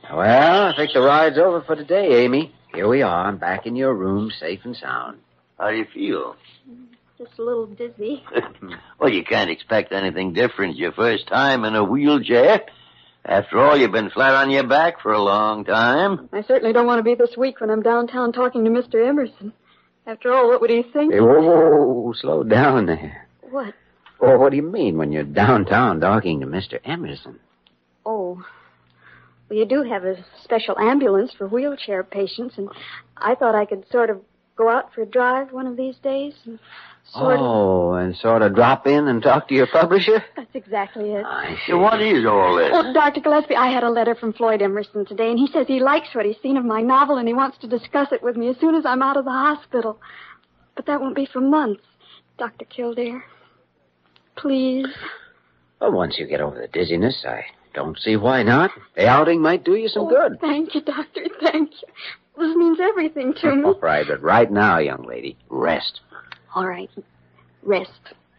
Well, I think the ride's over for today, Amy. Here we are, back in your room, safe and sound. How do you feel? Just a little dizzy. Well, you can't expect anything different your first time in a wheelchair. After all, you've been flat on your back for a long time. I certainly don't want to be this weak when I'm downtown talking to Mr. Emerson. After all, what would he think? Hey, whoa, slow down there. What? Oh, what do you mean when you're downtown talking to Mr. Emerson? Oh, well, you do have a special ambulance for wheelchair patients, and I thought I could sort of go out for a drive one of these days and and sort of drop in and talk to your publisher? That's exactly it. I see. So what is all this? Oh, Dr. Gillespie, I had a letter from Floyd Emerson today, and he says he likes what he's seen of my novel, and he wants to discuss it with me as soon as I'm out of the hospital. But that won't be for months. Dr. Kildare, please. Well, once you get over the dizziness, I don't see why not. The outing might do you some good. Thank you, Doctor, thank you. This means everything to me. All right, but right now, young lady, rest. All right, rest.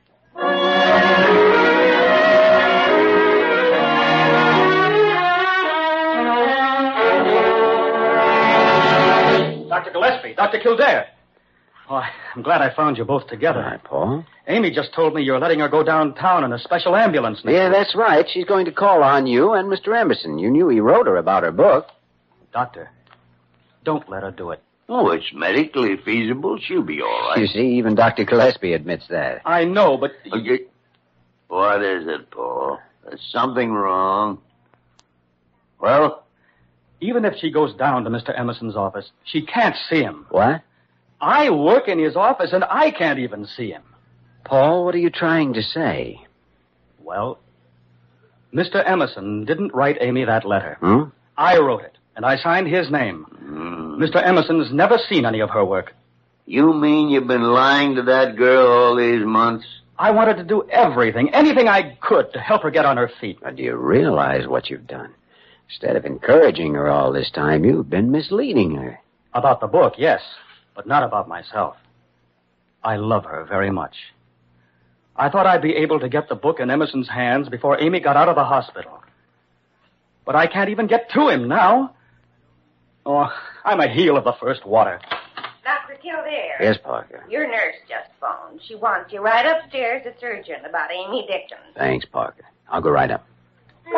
Dr. Gillespie, Dr. Kildare. Oh, I'm glad I found you both together. All right, Paul. Amy just told me you're letting her go downtown in a special ambulance next Yeah, week. that's right. She's going to call on you and Mr. Emerson. You knew he wrote her about her book. Doctor, don't let her do it. Oh, it's medically feasible. She'll be all right. You see, even Dr. Gillespie admits that. I know, but... Okay. What is it, Paul? There's something wrong. Well? Even if she goes down to Mr. Emerson's office, she can't see him. What? I work in his office, and I can't even see him. Paul, what are you trying to say? Well, Mr. Emerson didn't write Amy that letter. Hmm? I wrote it, and I signed his name. Mr. Emerson's never seen any of her work. You mean you've been lying to that girl all these months? I wanted to do everything, anything I could to help her get on her feet. Now, do you realize what you've done? Instead of encouraging her all this time, you've been misleading her. About the book, yes, but not about myself. I love her very much. I thought I'd be able to get the book in Emerson's hands before Amy got out of the hospital. But I can't even get to him now. Oh, I'm a heel of the first water. Dr. Kildare. Yes, Parker. Your nurse just phoned. She wants you right upstairs. It's urgent about Amy Dickens. Thanks, Parker. I'll go right up.